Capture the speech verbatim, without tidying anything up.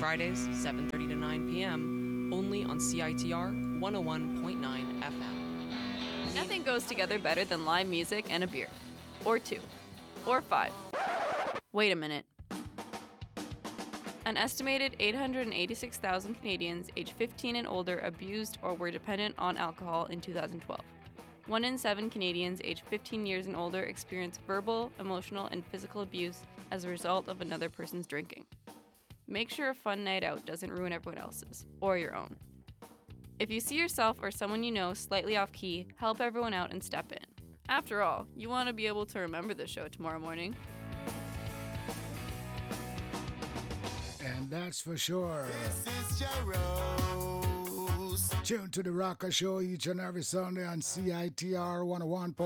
Fridays, seven thirty to nine p.m., only on C I T R one oh one point nine F M. Nothing goes together better than live music and a beer. Or two. Or five. Wait a minute. An estimated eight hundred eighty-six thousand Canadians aged fifteen and older abused or were dependent on alcohol in two thousand twelve. One in seven Canadians aged fifteen years and older experienced verbal, emotional, and physical abuse as a result of another person's drinking. Make sure a fun night out doesn't ruin everyone else's, or your own. If you see yourself or someone you know slightly off key, help everyone out and step in. After all, you want to be able to remember the show tomorrow morning. And that's for sure. This is Jaros. Tune to the Rocker Show each and every Sunday on C I T R one oh one point nine.